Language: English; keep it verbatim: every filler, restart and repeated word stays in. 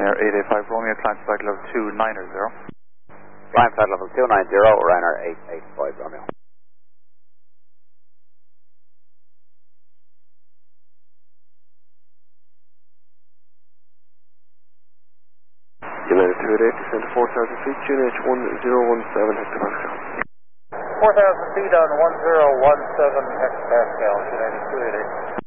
Ryanair eight eight five Romeo, climb flight level two nine zero. Climb flight level two nine zero, Ryanair eight eight five Romeo. United two eight eight, descend to four thousand feet, G N H one zero one seven hectopascal. four thousand feet on one zero one seven hectopascal, United two eight eight.